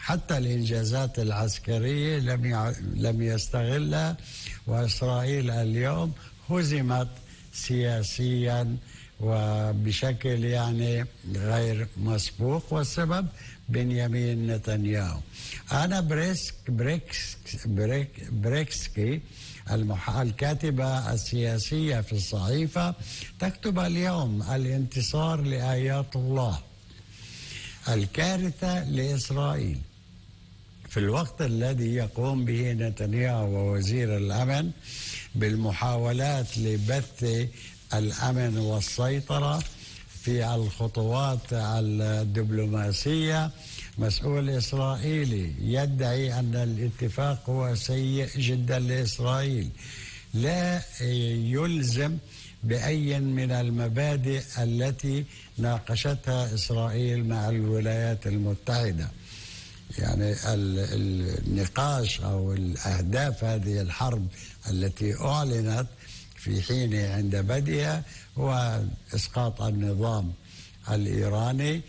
حتى الإنجازات العسكرية لم يستغلها، وإسرائيل اليوم هزمت سياسيا وبشكل يعني غير مسبوق، والسبب بنيامين نتنياهو. أنا بريكسكي الكاتبة السياسية في الصحيفة تكتب اليوم: الانتصار لآيات الله، الكارثة لإسرائيل. في الوقت الذي يقوم به نتنياهو ووزير الأمن بالمحاولات لبث الأمن والسيطرة في الخطوات الدبلوماسية، مسؤول إسرائيلي يدعي أن الاتفاق هو سيء جدا لإسرائيل، لا يلزم بأي من المبادئ التي ناقشتها إسرائيل مع الولايات المتحدة. يعني النقاش أو الأهداف هذه الحرب التي أعلنت في حين عند بدئها هو إسقاط النظام الإيراني،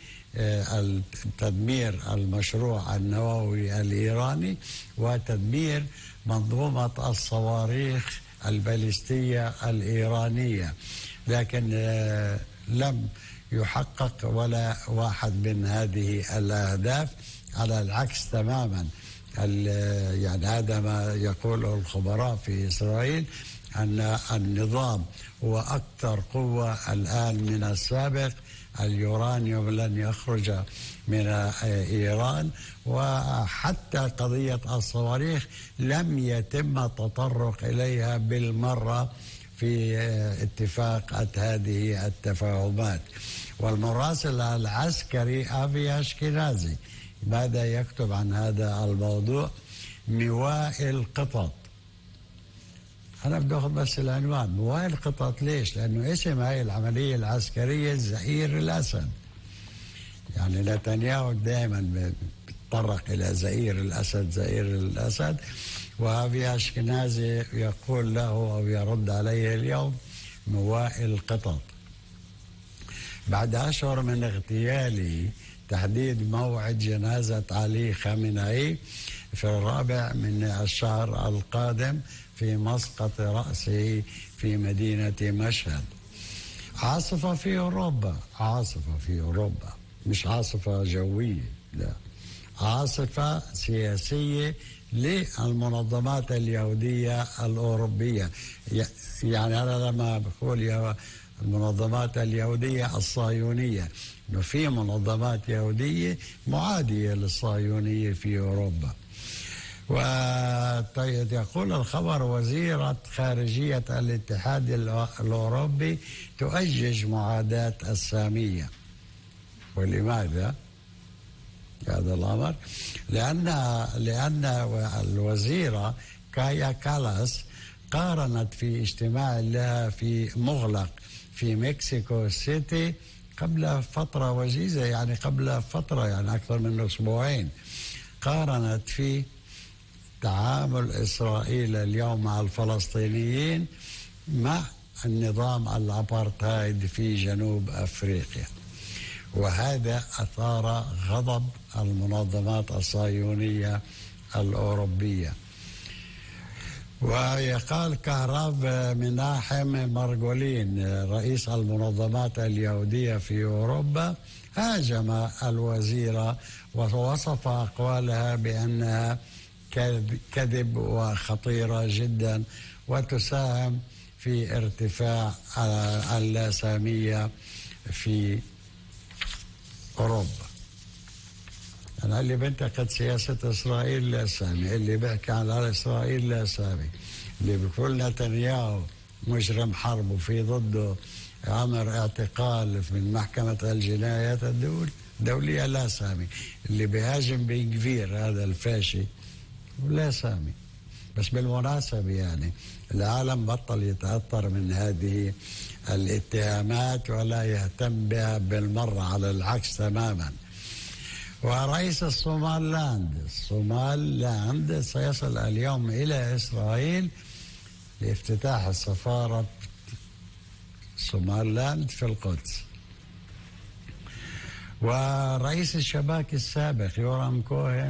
تدمير المشروع النووي الإيراني، وتدمير منظومة الصواريخ الباليستية الإيرانية. لكن لم يحقق ولا واحد من هذه الأهداف، على العكس تماما. يعني هذا ما يقوله الخبراء في إسرائيل، أن النظام هو أكثر قوة الآن من السابق. اليورانيوم لن يخرج من إيران، وحتى قضية الصواريخ لم يتم التطرق إليها بالمرة في اتفاق هذه التفاهمات. والمراسل العسكري أفي أشكنازي ماذا يكتب عن هذا الموضوع؟ مواء القطط. أنا بدي أخذ بس العنوان مواء القطط. ليش؟ لأنه اسم هاي العملية العسكرية زئير الأسد. يعني نتنياهو دائما بيتطرق إلى زئير الأسد زئير الأسد، وأبي أشكنازي يقول له أو يرد عليه اليوم مواء القطط. بعد أشهر من اغتياله تحديد موعد جنازة علي خامنئي في 4 من الشهر القادم في مسقط رأسه في مدينة مشهد. عاصفة في أوروبا، عاصفة في أوروبا، مش عاصفة جوية، لا، عاصفة سياسية للمنظمات اليهودية الأوروبية. يعني أنا لما بقول المنظمات اليهودية الصهيونية، إنه في منظمات يهودية معادية للصهيونية في أوروبا. ويقول الخبر: وزيرة خارجية الاتحاد الأوروبي تؤجج معاداة السامية. ولماذا هذا الأمر؟ لأن الوزيرة كايا كالاس قارنت في اجتماع لها في مغلق في مكسيكو سيتي قبل فترة وجيزة، يعني قبل فترة، يعني أكثر من أسبوعين، قارنت في تعامل إسرائيل اليوم مع الفلسطينيين مع النظام الأبارتهايد في جنوب أفريقيا. وهذا أثار غضب المنظمات الصهيونية الأوروبية. ويقال كهراب مناحم مرجولين رئيس المنظمات اليهودية في أوروبا هاجم الوزيرة ووصف أقوالها بأنها كذب وخطيرة جدا وتساهم في ارتفاع اللاسامية في أوروبا. أنا اللي بنتقد سياسة إسرائيل لا سامي، اللي بيحكي عن إسرائيل لا سامي، اللي بيقول نتنياهو مجرم حرب وفي ضده أمر اعتقال من محكمة الجنايات الدولية لا سامي، اللي بيهاجم بن غفير هذا الفاشي لا سامي. بس بالمناسبة يعني العالم بطل يتأثر من هذه الاتهامات ولا يهتم بها بالمرة، على العكس تماما. ورئيس الصوماللاند سيصل اليوم إلى إسرائيل لافتتاح سفارة الصوماللاند في القدس. ورئيس الشباك السابق يورام كوهن